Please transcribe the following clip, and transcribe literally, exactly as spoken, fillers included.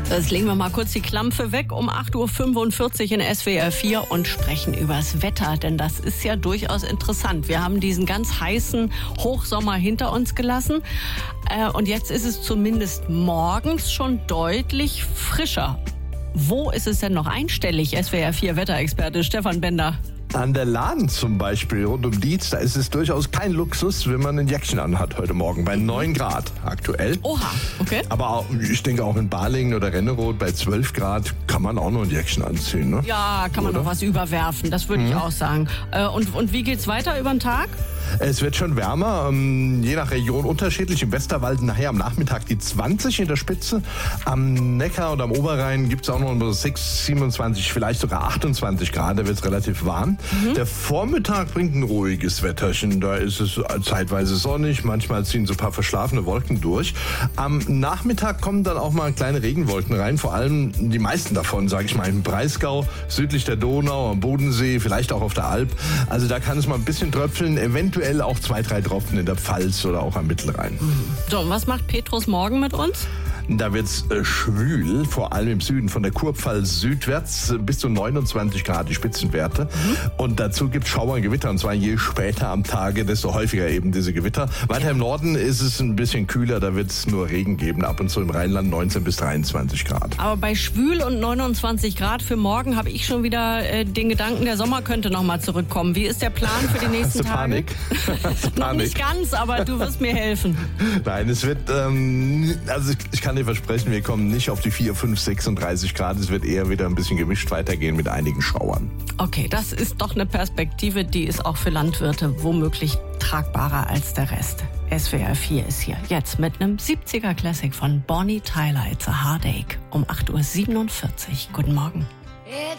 Jetzt legen wir mal kurz die Klampfe weg um acht Uhr fünfundvierzig in S W R vier und sprechen übers Wetter, denn das ist ja durchaus interessant. Wir haben diesen ganz heißen Hochsommer hinter uns gelassen äh, und jetzt ist es zumindest morgens schon deutlich frischer. Wo ist es denn noch einstellig, S W R vier Wetterexperte Stefan Bender? An der Lahn zum Beispiel, rund um Dietz, da ist es durchaus kein Luxus, wenn man ein Jäckchen anhat heute Morgen, bei neun Grad aktuell. Oha, okay. Aber auch, ich denke auch in Balingen oder Renneroth bei zwölf Grad kann man auch noch ein Jäckchen anziehen, ne? Ja, kann man Oder? noch was überwerfen, das würde Mhm. ich auch sagen. Äh, und, und wie geht's weiter über den Tag? Es wird schon wärmer, ähm, je nach Region unterschiedlich. Im Westerwald nachher am Nachmittag die zwanzig in der Spitze. Am Neckar und am Oberrhein gibt es auch noch so sechs, siebenundzwanzig, vielleicht sogar achtundzwanzig Grad. Da wird es relativ warm. Mhm. Der Vormittag bringt ein ruhiges Wetterchen. Da ist es zeitweise sonnig, manchmal ziehen so ein paar verschlafene Wolken durch. Am Nachmittag kommen dann auch mal kleine Regenwolken rein. Vor allem die meisten davon, sage ich mal, im Breisgau, südlich der Donau, am Bodensee, vielleicht auch auf der Alp. Also da kann es mal ein bisschen tröpfeln, eventuell auch zwei, drei Tropfen in der Pfalz oder auch am Mittelrhein. So, und was macht Petrus morgen mit uns? Da wird's äh, schwül, vor allem im Süden, von der Kurpfalz südwärts äh, bis zu neunundzwanzig Grad die Spitzenwerte. Mhm. Und dazu gibt's Schauer und Gewitter, und zwar je später am Tage, desto häufiger eben diese Gewitter. Weiter ja. im Norden ist es ein bisschen kühler, da wird's nur Regen geben, ab und zu im Rheinland neunzehn bis dreiundzwanzig Grad. Aber bei schwül und neunundzwanzig Grad für morgen habe ich schon wieder äh, den Gedanken, der Sommer könnte noch mal zurückkommen. Wie ist der Plan für die nächsten Hast du Tage? Panik? Hast du Noch Panik? nicht ganz, aber du wirst mir helfen. Nein, es wird, ähm, also ich, ich kann dir versprechen, wir kommen nicht auf die vier, fünf, sechsunddreißig Grad. Es wird eher wieder ein bisschen gemischt weitergehen mit einigen Schauern. Okay, das ist doch eine Perspektive, die ist auch für Landwirte womöglich tragbarer als der Rest. S W R vier ist hier jetzt mit einem siebziger Classic von Bonnie Tyler, It's a Heartache, um acht Uhr siebenundvierzig. Guten Morgen. It's